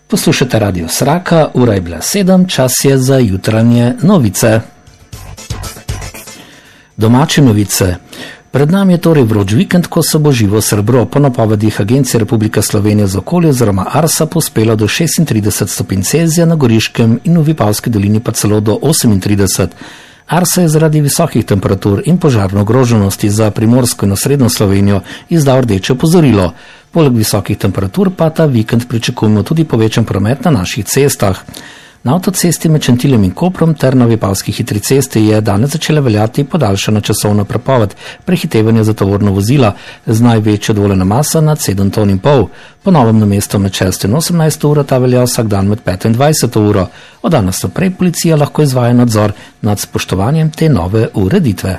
Poslušate Radio Sraka, ura je bila 7, čas je za jutranje novice. Domače novice. Pred nami je torej vroč vikend, ko se bo živo srebro po napovedih Agencije Republike Slovenije za okolje oziroma ARSA pospelo do 36 stopinj Celzija na Goriškem in v Vipavski dolini pa celo do 38. ARSA je zaradi visokih temperatur in požarne ogroženosti za Primorsko in osrednjo Slovenijo izdal rdeče opozorilo. Poleg visokih temperatur pa ta vikend pričakujemo tudi povečan promet na naših cestah. Na avtocesti med Šentiljem in Koprom ter na Vipavski hitri cesti je danes začela veljati podaljšana časovna prepoved prehitevanja za tovorna vozila z največjo dovoljena masa nad 7,5 ton. Po novem namesto med 6 in 18 uro ta velja vsak dan med 5 in 20 uro. Od danes naprej policija lahko izvaja nadzor nad spoštovanjem te nove ureditve.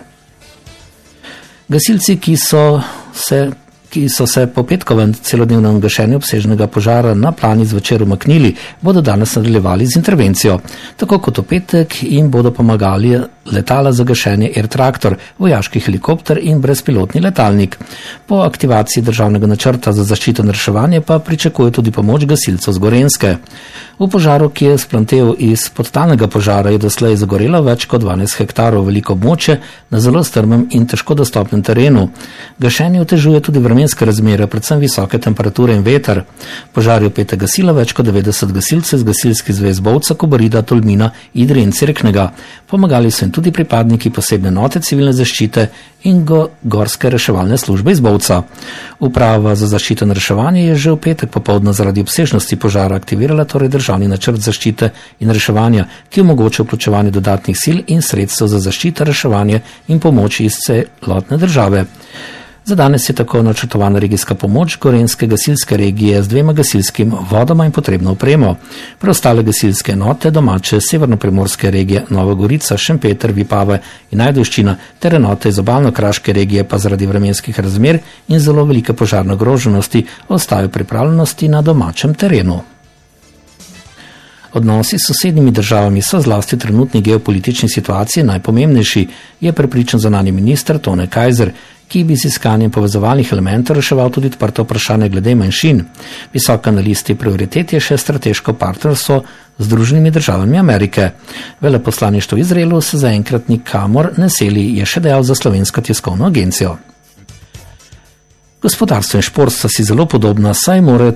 Gasilci, ki so se po petkovem celodnevnem gašenju obsežnega požara na Plani zvečer umaknili, bodo danes nadaljevali z intervencijo. Tako kot v petek jim bodo pomagali letala za gašenje Air Traktor, vojaški helikopter in brezpilotni letalnik. Po aktivaciji državnega načrta za zaščito in reševanje pa pričakuje tudi pomoč gasilcev z Gorenjske. V požaru, ki je splantel iz podtalnega požara, je doslej zagorelo več kot 12 hektarov veliko območje na zelo strmem in težko dostopnem terenu. Gašenje otežuje tudi vremenske razmere, predvsem visoke temperature in veter. Požar je v petek gasilo več kot 90 gasilcev z gasilskih zvez Bovca, Kobarida, Tolmina, Idrije in Cerknega. Pomagali so jim tudi pripadniki posebne enote civilne zaščite in gorske reševalne službe iz Bovca. Uprava za zaščito in reševanje je že v petek popoldne zaradi obsežnosti požara aktivirala torej državni načrt zaščite in reševanja, ki omogoča vključevanje dodatnih sil in sredstev za zaščito, reševanje in pomoč iz celotne države. Za danes je tako načrtovana regijska pomoč Gorenjske gasilske regije z 2 gasilskim vodama in potrebno opremo. Preostale gasilske enote domače severnoprimorske regije Nova Gorica, Šempeter, Vipava in Ajdovščina ter enote iz obalno-kraške regije pa zaradi vremenskih razmer in zelo velike požarne ogroženosti ostajajo pripravljenosti na domačem terenu. Odnosi s sosednjimi državami so zlasti v trenutni geopolitični situaciji najpomembnejši, je prepričan zunanji minister Tone Kajzer, ki bi z iskanjem povezovalnih elementov reševal tudi odprto vprašanje glede manjšin. Visoka na listi prioritet je še strateško partnerstvo z Združenimi državami Amerike. Veleposlaništvo v Izraelu se zaenkrat nikamor ne seli, je še dejal za Slovensko tiskovno agencijo. Gospodarstvo in šport sta si zelo podobna, saj morajo